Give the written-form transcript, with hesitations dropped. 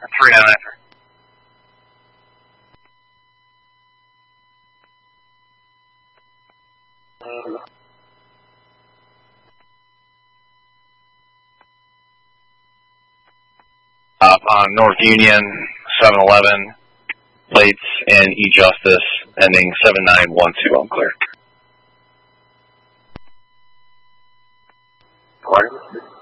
3 down after. On North Union, 711, plates in E-Justice, ending 7912, I'm clear.